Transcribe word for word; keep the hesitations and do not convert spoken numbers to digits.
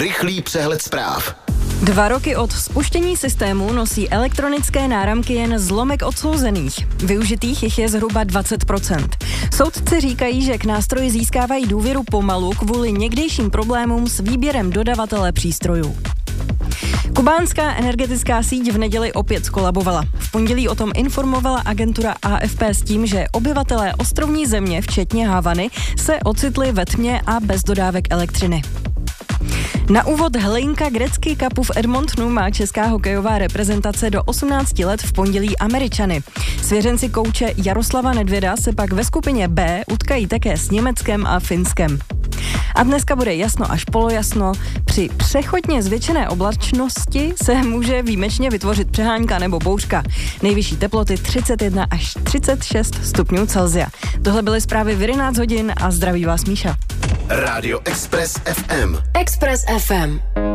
Rychlý přehled zpráv. Dva roky od spuštění systému nosí elektronické náramky jen zlomek odsouzených. Využitých jich je zhruba dvacet procent. Soudci říkají, že k nástroji získávají důvěru pomalu kvůli někdejším problémům s výběrem dodavatele přístrojů. Kubánská energetická síť v neděli opět skolabovala. V pondělí o tom informovala agentura A F P s tím, že obyvatelé ostrovní země, včetně Havany, se ocitli ve tmě a bez dodávek elektřiny. Na úvod Hlinka Gretzky Cupu v Edmontonu má česká hokejová reprezentace do osmnácti let v pondělí Američany. Svěřenci kouče Jaroslava Nedvěda se pak ve skupině B utkají také s Německem a Finskem. A dneska bude jasno až polojasno. Při přechodně zvětšené oblačnosti se může výjimečně vytvořit přehánka nebo bouřka. Nejvyšší teploty třicet jedna až třicet šest stupňů Celsia. Tohle byly zprávy v jedenáct hodin a zdraví vás Míša. Rádio Express F M. Express F M.